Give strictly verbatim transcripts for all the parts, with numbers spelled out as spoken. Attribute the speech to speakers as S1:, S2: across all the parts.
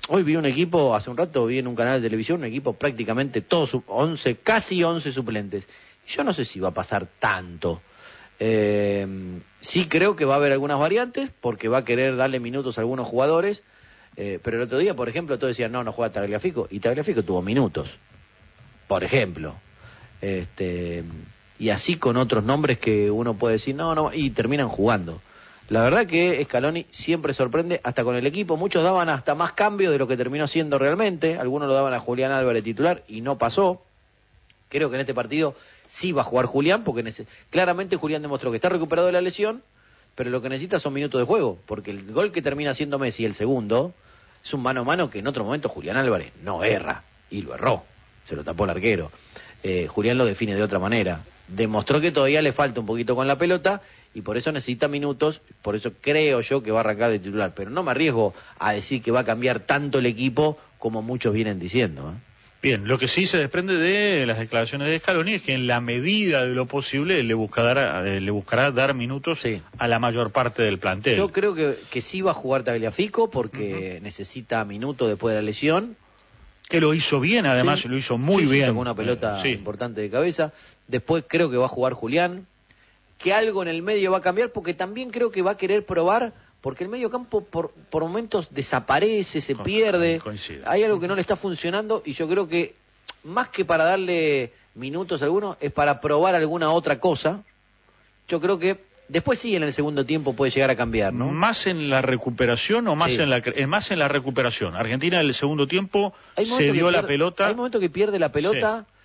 S1: hoy vi un equipo, hace un rato vi en un canal de televisión, un equipo prácticamente todos, once, casi once suplentes. Yo no sé si va a pasar tanto. Eh, sí creo que va a haber algunas variantes, porque va a querer darle minutos a algunos jugadores, eh, pero el otro día, por ejemplo, todos decían, no, no juega Tagliafico, y Tagliafico tuvo minutos, por ejemplo. Este, y así con otros nombres que uno puede decir, no, no, y terminan jugando. La verdad que Scaloni siempre sorprende, hasta con el equipo. Muchos daban hasta más cambio de lo que terminó siendo realmente. Algunos lo daban a Julián Álvarez titular y no pasó. Creo que en este partido sí va a jugar Julián, porque nece- claramente Julián demostró que está recuperado de la lesión, pero lo que necesita son minutos de juego, porque el gol que termina haciendo Messi, el segundo, es un mano a mano que en otro momento Julián Álvarez no erra, y lo erró, se lo tapó el arquero. Eh, Julián lo define de otra manera. Demostró que todavía le falta un poquito con la pelota, y por eso necesita minutos, por eso creo yo que va a arrancar de titular, pero no me arriesgo a decir que va a cambiar tanto el equipo como muchos vienen diciendo, ¿eh?
S2: Bien, lo que sí se desprende de las declaraciones de Scaloni es que en la medida de lo posible le buscará, eh, le buscará dar minutos sí. a la mayor parte del plantel.
S1: Yo creo que, que sí va a jugar Tagliafico porque uh-huh. necesita minutos después de la lesión.
S2: Que lo hizo bien, además, sí. lo hizo muy
S1: sí,
S2: bien.
S1: Con una pelota
S2: eh, sí.
S1: importante de cabeza. Después creo que va a jugar Julián. Que algo en el medio va a cambiar porque también creo que va a querer probar, porque el medio campo por, por momentos desaparece, se Co- pierde.
S2: Coincide.
S1: Hay algo que no le está funcionando y yo creo que más que para darle minutos a alguno, es para probar alguna otra cosa. Yo creo que después sí en el segundo tiempo puede llegar a cambiar, ¿no?
S2: ¿Más en la recuperación o más sí. en la eh, más en la recuperación? Argentina en el segundo tiempo se dio la
S1: pierde,
S2: pelota.
S1: Hay momentos que pierde la pelota sí.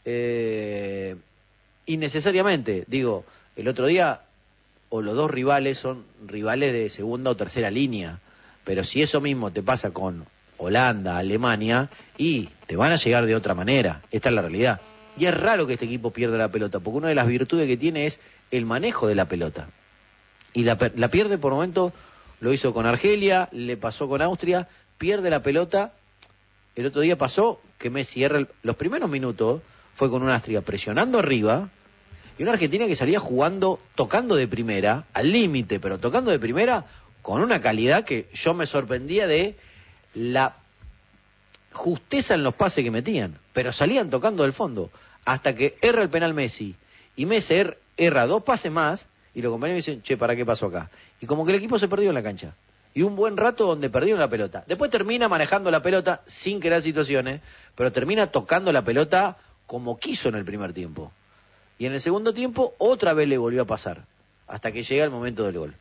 S1: eh, innecesariamente. Digo, el otro día o los dos rivales son rivales de segunda o tercera línea, pero si eso mismo te pasa con Holanda, Alemania, y te van a llegar de otra manera. Esta es la realidad. Y es raro que este equipo pierda la pelota, porque una de las virtudes que tiene es el manejo de la pelota. Y la, la pierde por momentos, lo hizo con Argelia, le pasó con Austria, pierde la pelota. El otro día pasó que Messi erra el, los primeros minutos, fue con una Austria presionando arriba, y una Argentina que salía jugando, tocando de primera, al límite, pero tocando de primera, con una calidad que yo me sorprendía de la justeza en los pases que metían, pero salían tocando del fondo, hasta que erra el penal Messi, y Messi er, erra dos pases más, y los compañeros dicen, che, ¿para qué pasó acá? Y como que el equipo se perdió en la cancha, y un buen rato donde perdieron la pelota. Después termina manejando la pelota sin crear situaciones, pero termina tocando la pelota como quiso en el primer tiempo. Y en el segundo tiempo otra vez le volvió a pasar, hasta que llega el momento del gol.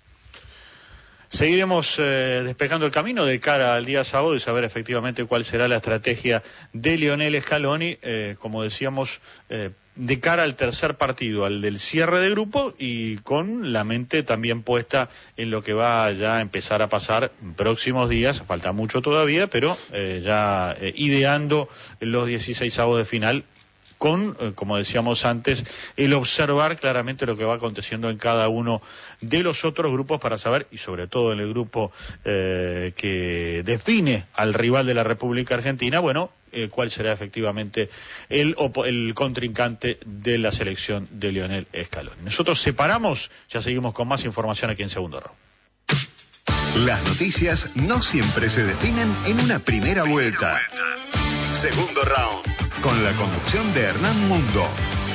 S2: Seguiremos eh, despejando el camino de cara al día sábado y saber efectivamente cuál será la estrategia de Lionel Scaloni, eh, como decíamos, eh, de cara al tercer partido, al del cierre de grupo, y con la mente también puesta en lo que va ya a empezar a pasar en próximos días. Falta mucho todavía, pero eh, ya eh, ideando los dieciseisavos de final, con, eh, como decíamos antes, el observar claramente lo que va aconteciendo en cada uno de los otros grupos para saber, y sobre todo en el grupo eh, que define al rival de la República Argentina, bueno, eh, cuál será efectivamente el, el contrincante de la selección de Lionel Scaloni. Nosotros separamos, ya seguimos con más información aquí en Segundo Round.
S3: Las noticias no siempre se definen en una primera vuelta. Segundo Round, con la conducción de Hernán Mundo.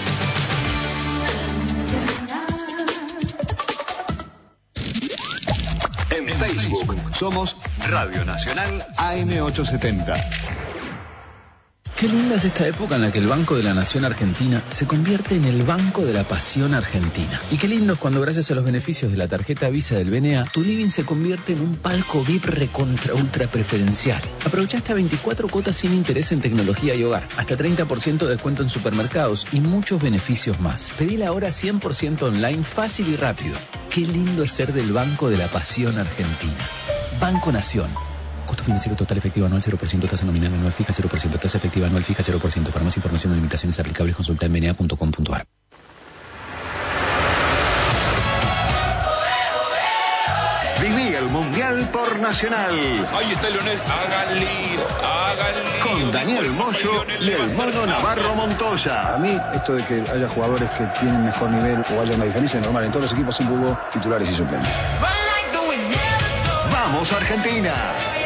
S3: En Facebook somos Radio Nacional A M ochocientos setenta.
S4: Qué linda es esta época en la que el Banco de la Nación Argentina se convierte en el Banco de la Pasión Argentina. Y qué lindo es cuando, gracias a los beneficios de la tarjeta Visa del B N A, tu living se convierte en un palco V I P recontra ultra preferencial. Aprovecha hasta veinticuatro cuotas sin interés en tecnología y hogar, hasta treinta por ciento de descuento en supermercados y muchos beneficios más. Pedila ahora cien por ciento online, fácil y rápido. Qué lindo es ser del Banco de la Pasión Argentina. Banco Nación. Costo financiero total efectivo anual cero por ciento, tasa nominal anual fija cero por ciento, tasa efectiva anual fija cero por ciento. Para más información o limitaciones aplicables, consulta en b n a punto com punto a r.
S3: Viví el Mundial por Nacional.
S5: Ahí está Lionel, hagan lío, hagan lío.
S3: Con Daniel Moyo y el Mono Navarro Montoya.
S6: A mí, esto de que haya jugadores que tienen mejor nivel o haya una diferencia normal en todos los equipos, siempre hubo titulares y suplentes.
S3: ¡Vamos, Argentina!